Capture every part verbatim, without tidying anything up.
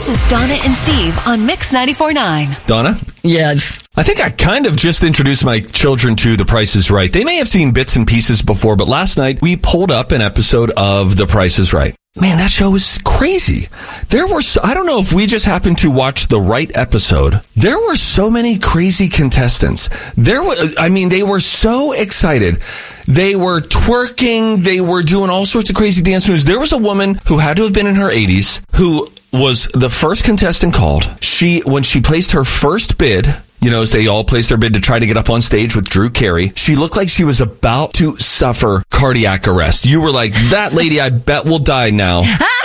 This is Donna and Steve on Mix ninety-four point nine. Donna? Yes. I think I kind of just introduced my children to The Price is Right. They may have seen bits and pieces before, but last night we pulled up an episode of The Price is Right. Man, that show was crazy. There were, so, I don't know if we just happened to watch the right episode. There were so many crazy contestants. There were, I mean, they were so excited. They were twerking. They were doing all sorts of crazy dance moves. There was a woman who had to have been in her eighties who was the first contestant called. She, when she placed her first bid, you know, as they all placed their bid to try to get up on stage with Drew Carey, she looked like she was about to suffer cardiac arrest. You were like, that lady, I bet will die now.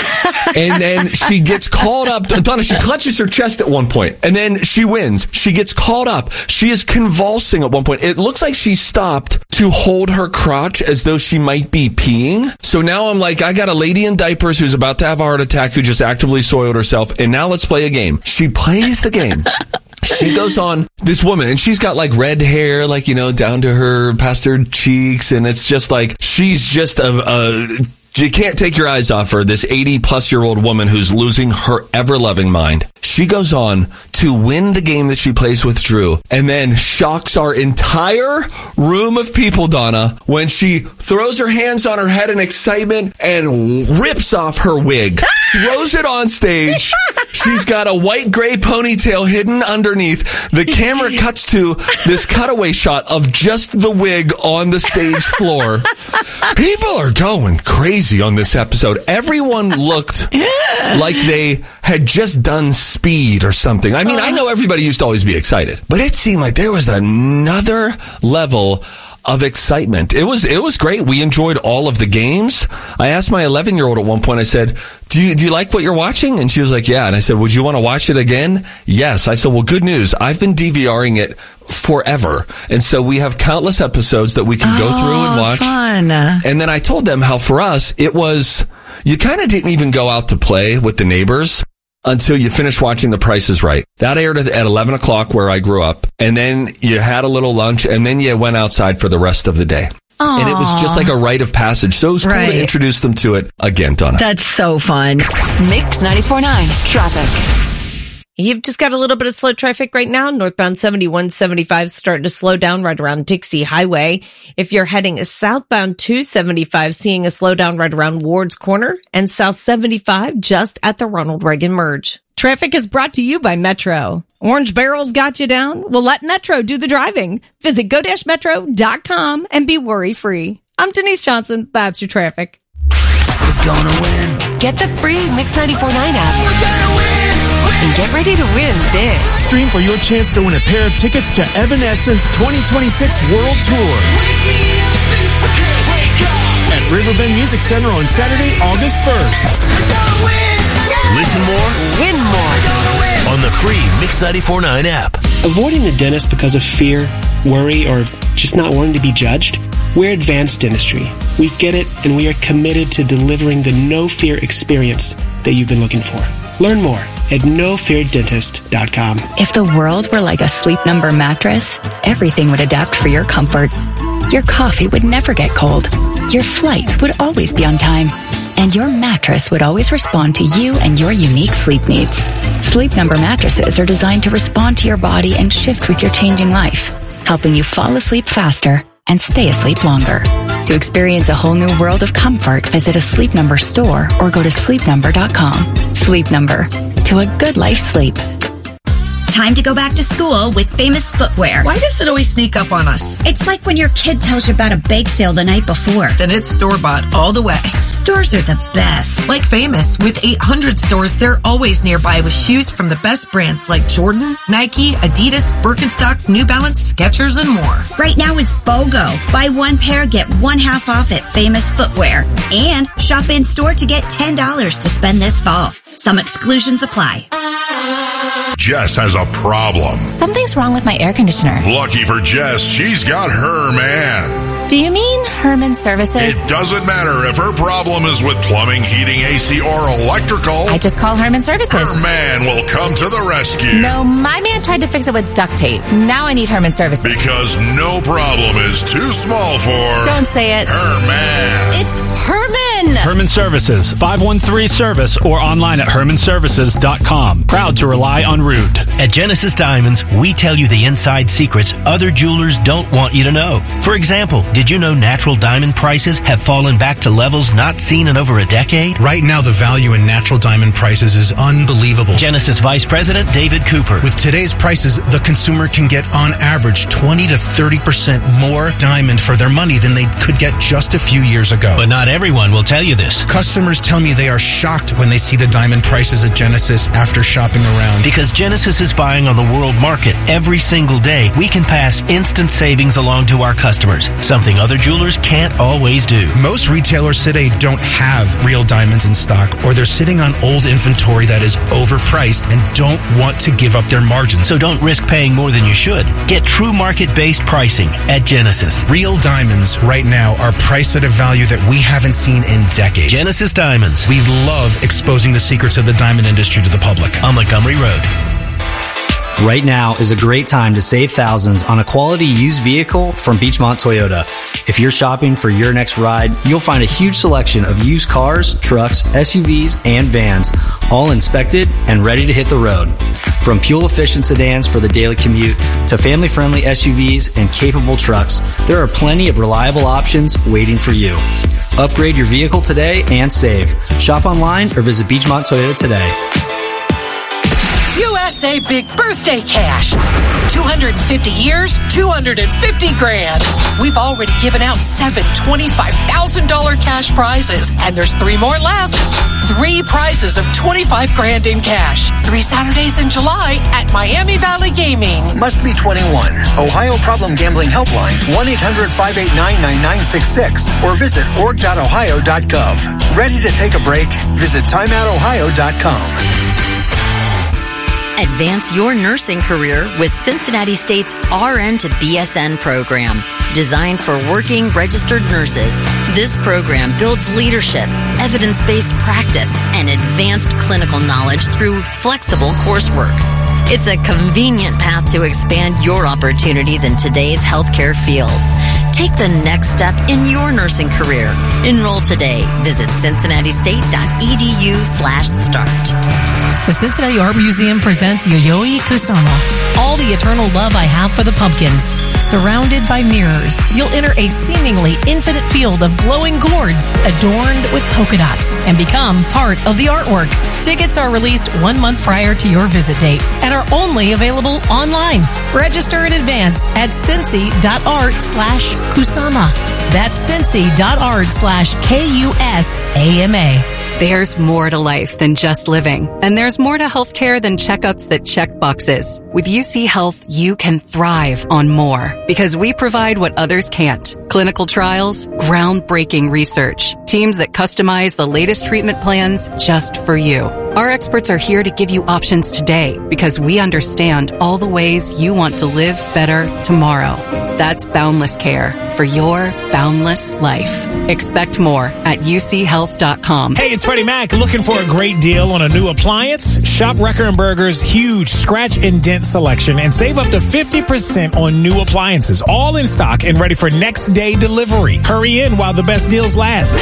And then she gets called up. Donna, she clutches her chest at one point, and then she wins. She gets called up. She is convulsing at one point. It looks like she stopped to hold her crotch as though she might be peeing. So now I'm like, I got a lady in diapers who's about to have a heart attack who just actively soiled herself, and now let's play a game. She plays the game. She goes on, this woman, and she's got like red hair, like, you know, down to her, past her cheeks, and it's just like, she's just a, a you can't take your eyes off her, this eighty-plus-year-old woman who's losing her ever-loving mind. She goes on to win the game that she plays with Drew, and then shocks our entire room of people, Donna, when she throws her hands on her head in excitement and rips off her wig, throws it on stage. She's got a white-gray ponytail hidden underneath. The camera cuts to this cutaway shot of just the wig on the stage floor. People are going crazy on this episode. Everyone looked like they had just done Speed or something. I mean, I know everybody used to always be excited, but it seemed like there was another level of excitement. It was it was great. We enjoyed all of the games. I asked my eleven-year-old at one point, I said, do you, do you like what you're watching? And she was like, yeah. And I said, would you want to watch it again? Yes. I said, well, good news. I've been DVRing it forever. And so we have countless episodes that we can oh, go through and watch. Fun. And then I told them how for us, it was, you kind of didn't even go out to play with the neighbors until you finished watching The Price is Right. That aired at eleven o'clock where I grew up. And then you had a little lunch, and then you went outside for the rest of the day. Aww. And it was just like a rite of passage. So it was cool right. to introduce them to it again, Donna. That's so fun. Mix ninety-four point nine Traffic. You've just got a little bit of slow traffic right now. Northbound seventy-one seventy-five starting to slow down right around Dixie Highway. If you're heading southbound two seventy-five, seeing a slowdown right around Ward's Corner, and South seventy-five just at the Ronald Reagan merge. Traffic is brought to you by Metro. Orange Barrel's got you down? Well, let Metro do the driving. Visit go dash metro dot com and be worry-free. I'm Denise Johnson. That's your traffic. We're gonna win. Get the free Mix ninety-four point nine app. We're gonna win. And get ready to win big. Stream for your chance to win a pair of tickets to Evanescence twenty twenty-six World Tour at Riverbend Music Center on Saturday, August first. Listen more, win more on the free Mix ninety-four point nine app. Avoiding the dentist because of fear, worry, or just not wanting to be judged? We're Advanced Dentistry. We get it, and we are committed to delivering the no-fear experience that you've been looking for. Learn more at no fear dentist dot com. If the world were like a Sleep Number mattress, everything would adapt for your comfort. Your coffee would never get cold. Your flight would always be on time. And your mattress would always respond to you and your unique sleep needs. Sleep Number mattresses are designed to respond to your body and shift with your changing life, helping you fall asleep faster and stay asleep longer. To experience a whole new world of comfort, visit a Sleep Number store or go to sleep number dot com. Sleep Number. To a good life sleep. Time to go back to school with Famous Footwear. Why does it always sneak up on us? It's like when your kid tells you about a bake sale the night before. Then it's store-bought all the way. Stores are the best. Like Famous, with eight hundred stores, they're always nearby with shoes from the best brands like Jordan, Nike, Adidas, Birkenstock, New Balance, Skechers, and more. Right now it's BOGO. Buy one pair, get one half off at Famous Footwear. And shop in-store to get ten dollars to spend this fall. Some exclusions apply. Jess has a problem. Something's wrong with my air conditioner. Lucky for Jess, she's got her man. Do you mean Herman Services? It doesn't matter if her problem is with plumbing, heating, A C, or electrical. I just call Herman Services. Her man will come to the rescue. No, my man tried to fix it with duct tape. Now I need Herman Services. Because no problem is too small for... Don't say it. Herman. It's Herman. Herman Services, five one three Service, or online at herman services dot com. Proud to rely on Rude. At Genesis Diamonds, we tell you the inside secrets other jewelers don't want you to know. For example, did you know natural diamond prices have fallen back to levels not seen in over a decade? Right now, the value in natural diamond prices is unbelievable. Genesis Vice President David Cooper. With today's prices, the consumer can get on average twenty to thirty percent more diamond for their money than they could get just a few years ago. But not everyone will tell you this. Customers tell me they are shocked when they see the diamond prices at Genesis after shopping around. Because Genesis is buying on the world market every single day, we can pass instant savings along to our customers, something other jewelers can't always do. Most retailers today don't have real diamonds in stock, or they're sitting on old inventory that is overpriced and don't want to give up their margins. So don't risk paying more than you should. Get true market-based pricing at Genesis. Real diamonds right now are priced at a value that we haven't seen in decades. Genesis Diamonds. We love exposing the secrets of the diamond industry to the public. On Montgomery Road. Right now is a great time to save thousands on a quality used vehicle from Beachmont Toyota. If you're shopping for your next ride, you'll find a huge selection of used cars, trucks, S U Vs, and vans, all inspected and ready to hit the road. From fuel-efficient sedans for the daily commute to family-friendly S U Vs and capable trucks, there are plenty of reliable options waiting for you. Upgrade your vehicle today and save. Shop online or visit Beachmont Toyota today. U S A Big Birthday Cash. two hundred fifty years, two hundred fifty grand. We've already given out seven twenty-five thousand dollars cash prizes, and there's three more left. Three prizes of twenty-five grand in cash. Three Saturdays in July at Miami Valley Gaming. Must be twenty-one. Ohio Problem Gambling Helpline, one eight hundred five eight nine nine nine six six, or visit org dot ohio dot gov. Ready to take a break? Visit time out ohio dot com. Advance your nursing career with Cincinnati State's R N to B S N program. Designed for working registered nurses, this program builds leadership, evidence-based practice, and advanced clinical knowledge through flexible coursework. It's a convenient path to expand your opportunities in today's healthcare field. Take the next step in your nursing career. Enroll today. Visit cincinnati state dot e d u slash start. The Cincinnati Art Museum presents Yayoi Kusama, All the Eternal Love I Have for the Pumpkins. Surrounded by mirrors, you'll enter a seemingly infinite field of glowing gourds adorned with polka dots and become part of the artwork. Tickets are released one month prior to your visit date and are only available online. Register in advance at cincy dot art slash Kusama. That's cincy dot art slash K U S A M A. There's more to life than just living, and there's more to healthcare than checkups that check boxes. With U C Health, you can thrive on more because we provide what others can't. Clinical trials, groundbreaking research, teams that customize the latest treatment plans just for you. Our experts are here to give you options today because we understand all the ways you want to live better tomorrow. That's Boundless Care for your boundless life. Expect more at u c health dot com. Hey, it's Freddie Mac. Looking for a great deal on a new appliance? Shop Wrecker and Berger's huge scratch and dent selection and save up to fifty percent on new appliances, all in stock and ready for next day delivery. Hurry in while the best deals last.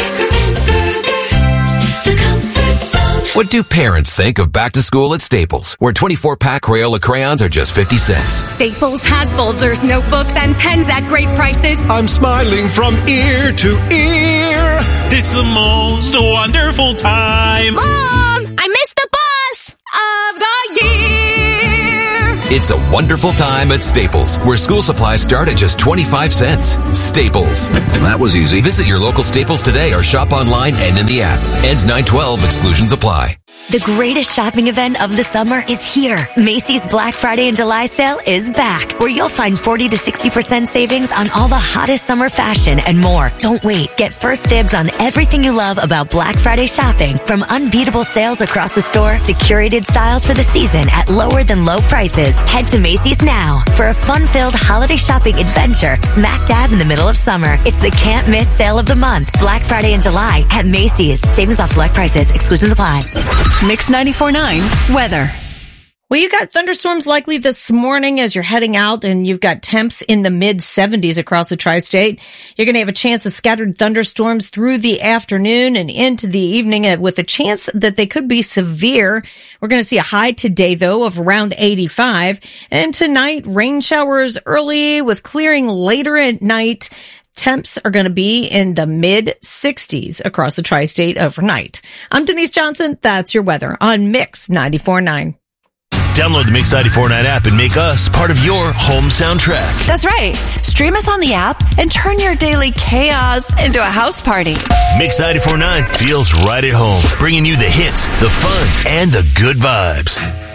What do parents think of back to school at Staples, where twenty-four pack Crayola crayons are just fifty cents? Staples has folders, notebooks, and pens at great prices. I'm smiling from ear to ear. It's the most wonderful time. Mom, I missed the bus of the year. It's a wonderful time at Staples, where school supplies start at just twenty-five cents. Staples. That was easy. Visit your local Staples today or shop online and in the app. Ends nine twelve. Exclusions apply. The greatest shopping event of the summer is here. Macy's Black Friday and July sale is back, where you'll find forty to sixty percent savings on all the hottest summer fashion and more. Don't wait. Get first dibs on everything you love about Black Friday shopping, from unbeatable sales across the store to curated styles for the season at lower than low prices. Head to Macy's now for a fun-filled holiday shopping adventure smack dab in the middle of summer. It's the can't miss sale of the month. Black Friday in July at Macy's. Savings off select prices. Exclusions apply. Mix ninety-four point nine weather. Well, you got thunderstorms likely this morning as you're heading out, and you've got temps in the mid seventies across the tri-state. You're going to have a chance of scattered thunderstorms through the afternoon and into the evening, with a chance that they could be severe. We're going to see a high today, though, of around eighty-five. And tonight, rain showers early with clearing later at night. Temps are going to be in the mid sixties across the tri-state overnight. I'm Denise Johnson. That's your weather on Mix ninety-four point nine. Download the Mix ninety-four point nine app and make us part of your home soundtrack. That's right. Stream us on the app and turn your daily chaos into a house party. Mix ninety-four point nine feels right at home, bringing you the hits, the fun, and the good vibes.